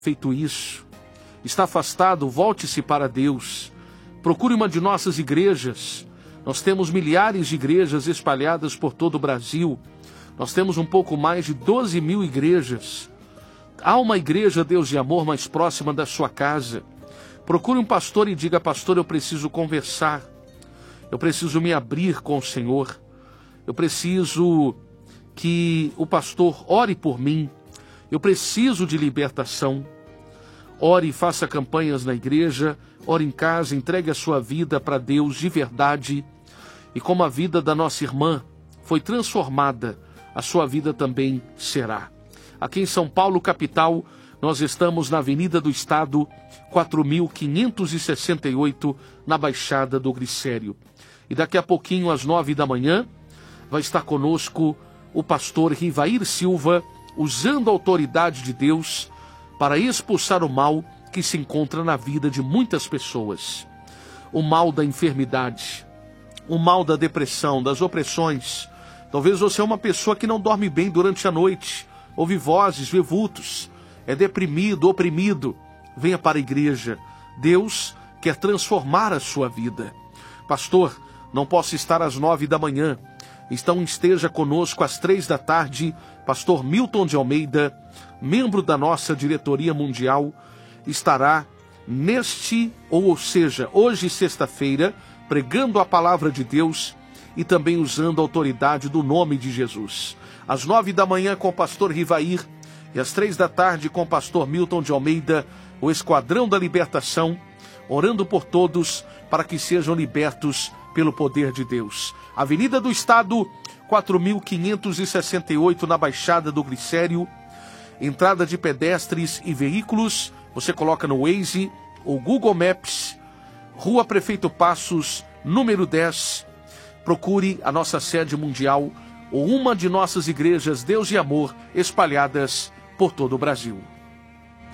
feito isso, está afastado, volte-se para Deus. Procure uma de nossas igrejas. Nós temos milhares de igrejas espalhadas por todo o Brasil. Nós temos um pouco mais de 12.000 igrejas. Há uma igreja, Deus de amor, mais próxima da sua casa. Procure um pastor e diga: pastor, eu preciso conversar. Eu preciso me abrir com o Senhor. Eu preciso que o pastor ore por mim. Eu preciso de libertação. Ore e faça campanhas na igreja. Ore em casa, entregue a sua vida para Deus de verdade. E como a vida da nossa irmã foi transformada, a sua vida também será. Aqui em São Paulo, capital, nós estamos na Avenida do Estado, 4.568, na Baixada do Glicério. E daqui a pouquinho, às 9 da manhã, vai estar conosco o pastor Rivair Silva, usando a autoridade de Deus para expulsar o mal que se encontra na vida de muitas pessoas. O mal da enfermidade, o mal da depressão, das opressões. Talvez você é uma pessoa que não dorme bem durante a noite, ouve vozes, vê vultos, é deprimido, oprimido. Venha para a igreja. Deus quer transformar a sua vida. Pastor, não posso estar às 9 da manhã. Então esteja conosco às 3 da tarde, pastor Milton de Almeida, membro da nossa diretoria mundial, estará ou seja, hoje sexta-feira, pregando a palavra de Deus e também usando a autoridade do nome de Jesus. Às 9 da manhã com o pastor Rivair e às 3 da tarde com o pastor Milton de Almeida, o Esquadrão da Libertação, orando por todos para que sejam libertos pelo poder de Deus. Avenida do Estado, 4.568, na Baixada do Glicério. Entrada de pedestres e veículos, você coloca no Waze ou Google Maps, Rua Prefeito Passos, número 10. Procure a nossa sede mundial ou uma de nossas igrejas Deus e Amor espalhadas por todo o Brasil.